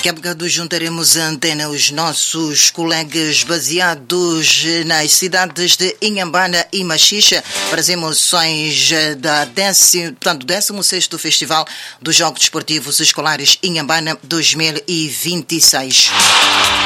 Daqui a bocado juntaremos a antena os nossos colegas baseados nas cidades de Inhambane e Machixe para as emoções do 16º Festival dos Jogos Desportivos Escolares Inhambane 2026.